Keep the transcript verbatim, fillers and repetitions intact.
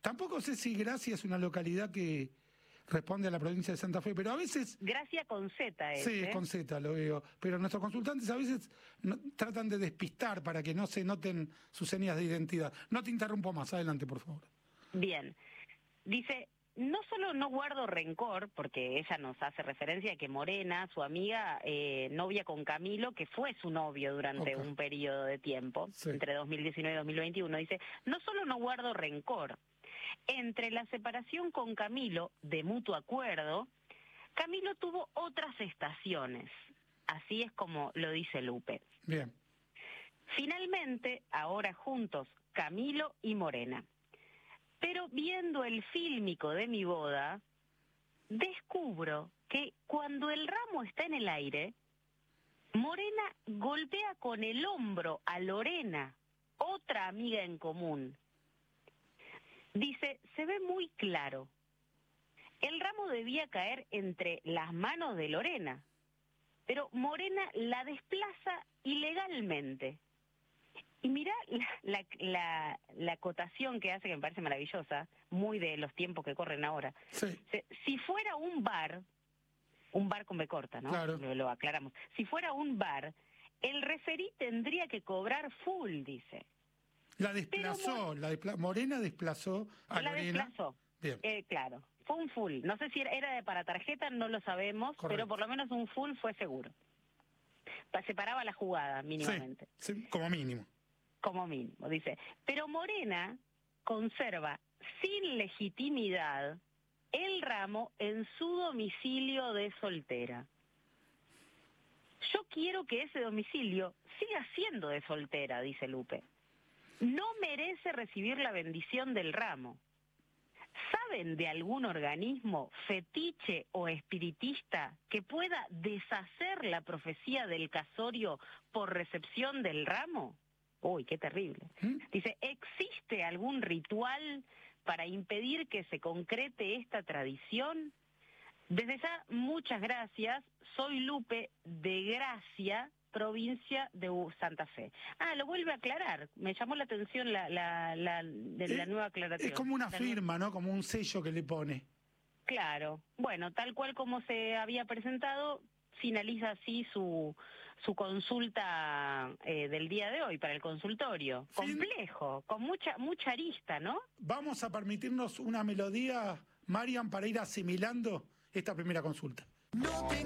Tampoco sé si Gracia es una localidad que responde a la provincia de Santa Fe, pero a veces... Gracia con Z es, Sí, ¿eh? con Z lo veo. Pero nuestros consultantes a veces no, tratan de despistar para que no se noten sus señas de identidad. No te interrumpo más, adelante, por favor. Bien. Dice, no solo no guardo rencor, porque ella nos hace referencia a que Morena, su amiga, eh, novia con Camilo, que fue su novio durante Okay. un periodo de tiempo, Sí. entre dos mil diecinueve y dos mil veintiuno, dice, no solo no guardo rencor, entre la separación con Camilo, de mutuo acuerdo, Camilo tuvo otras estaciones. Así es como lo dice Lupe. Bien. Finalmente, ahora juntos, Camilo y Morena. Pero viendo el fílmico de mi boda, descubro que cuando el ramo está en el aire, Morena golpea con el hombro a Lorena, otra amiga en común. Dice, se ve muy claro. El ramo debía caer entre las manos de Lorena, pero Morena la desplaza ilegalmente. Y mirá la, la, la, la acotación que hace, que me parece maravillosa, muy de los tiempos que corren ahora. Sí. Si fuera un bar, un bar con B corta, ¿no? Claro. Lo, lo aclaramos. Si fuera un bar, el referí tendría que cobrar full, dice. La desplazó, la despla Morena desplazó a La Lorena. desplazó. Bien. Eh, claro, fue un full. No sé si era, era de para tarjeta, no lo sabemos, Correcto. pero por lo menos un full fue seguro. Pa- Separaba la jugada mínimamente. Sí, sí, como mínimo. Como mínimo, dice. Pero Morena conserva sin legitimidad el ramo en su domicilio de soltera. Yo quiero que ese domicilio siga siendo de soltera, dice Lupe. No merece recibir la bendición del ramo. ¿Saben de algún organismo fetiche o espiritista que pueda deshacer la profecía del casorio por recepción del ramo? Uy, qué terrible. ¿Mm? Dice, ¿existe algún ritual para impedir que se concrete esta tradición? Desde ya, muchas gracias. Soy Lupe de Gracia, provincia de Santa Fe. Ah, lo vuelve a aclarar. Me llamó la atención la, la, la, de la Es- nueva aclaración. Es como una La firma, ¿no? Como un sello que le pone. Claro. Bueno, tal cual como se había presentado, finaliza así su su consulta eh, del día de hoy para el consultorio. Fin- Complejo, con mucha mucha arista, ¿no? Vamos a permitirnos una melodía, Marian, para ir asimilando esta primera consulta. No tengo